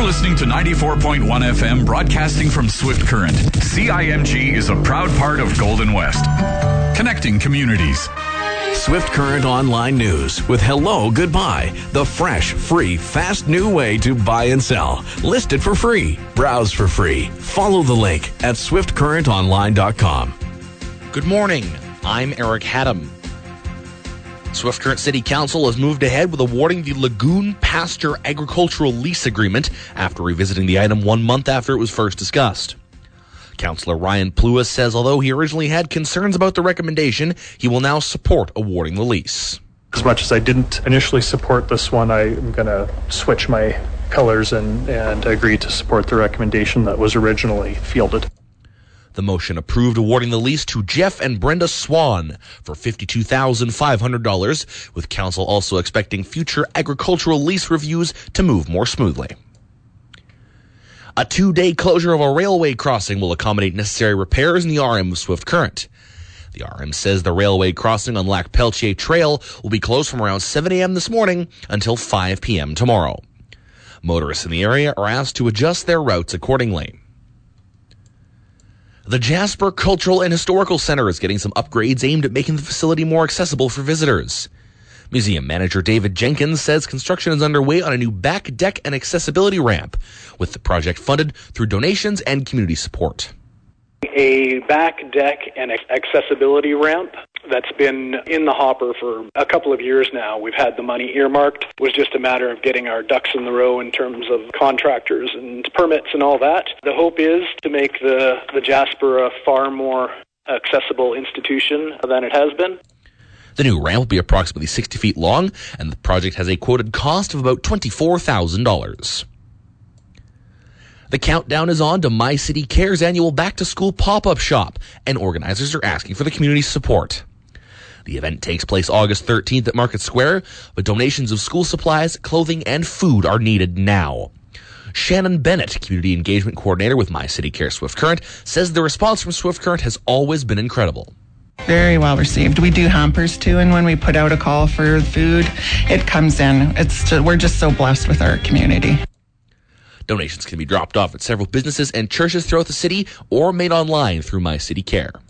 listening to 94.1 FM broadcasting from Swift Current. CIMG is a proud part of Golden West. Connecting communities. Swift Current Online News with Hello Goodbye, the fresh, free, fast new way to buy and sell. List it for free. Browse for free. Follow the link at swiftcurrentonline.com. Good morning. I'm Eric Haddam. Swift Current City Council has moved ahead with awarding the Lagoon Pasture Agricultural Lease Agreement after revisiting the item 1 month after it was first discussed. Councillor Ryan Pluis says although he originally had concerns about the recommendation, he will now support awarding the lease. As much as I didn't initially support this one, I'm going to switch my colors and agree to support the recommendation that was originally fielded. The motion approved awarding the lease to Jeff and Brenda Swan for $52,500, with council also expecting future agricultural lease reviews to move more smoothly. A 2-day closure of a railway crossing will accommodate necessary repairs in the RM of Swift Current. The RM says the railway crossing on Lac Peltier Trail will be closed from around 7 a.m. this morning until 5 p.m. tomorrow. Motorists in the area are asked to adjust their routes accordingly. The Jasper Cultural and Historical Center is getting some upgrades aimed at making the facility more accessible for visitors. Museum manager David Jenkins says construction is underway on a new back deck and accessibility ramp, with the project funded through donations and community support. A back deck and accessibility ramp that's been in the hopper for a couple of years now. We've had the money earmarked. It was just a matter of getting our ducks in the row in terms of contractors and permits and all that. The hope is to make the Jasper a far more accessible institution than it has been. The new ramp will be approximately 60 feet long, and the project has a quoted cost of about $24,000. The countdown is on to My City Care's annual back-to-school pop-up shop, and organizers are asking for the community's support. The event takes place August 13th at Market Square, but donations of school supplies, clothing, and food are needed now. Shannon Bennett, Community Engagement Coordinator with My City Care Swift Current, says the response from Swift Current has always been incredible. Very well received. We do hampers too, and when we put out a call for food, it comes in. We're just so blessed with our community. Donations can be dropped off at several businesses and churches throughout the city or made online through My City Care.